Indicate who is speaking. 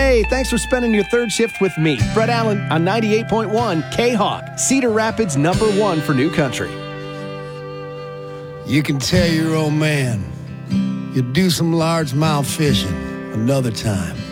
Speaker 1: Hey, thanks for spending your third shift with me, Brett Allen, on 98.1 K-Hawk, Cedar Rapids #1 for New Country.
Speaker 2: You can tell your old man you'll do some largemouth fishing another time.